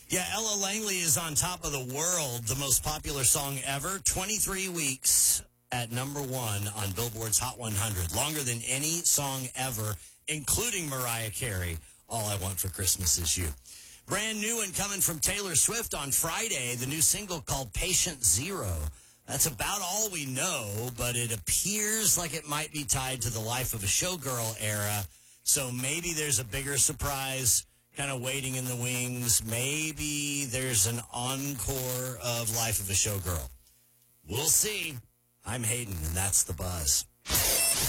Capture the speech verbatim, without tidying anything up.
Yeah, Ella Langley is on top of the world, the most popular song ever. twenty-three weeks at number one on Billboard's Hot one hundred. Longer than any song ever, including Mariah Carey. All I Want for Christmas Is You. Brand new and coming from Taylor Swift on Friday, the new single called Patient Zero. That's about all we know, but it appears like it might be tied to the Life of a Showgirl era. So maybe there's a bigger surprise kind of waiting in the wings. Maybe there's an encore of Life of a Showgirl. We'll see. I'm Hayden, and that's The Buzz.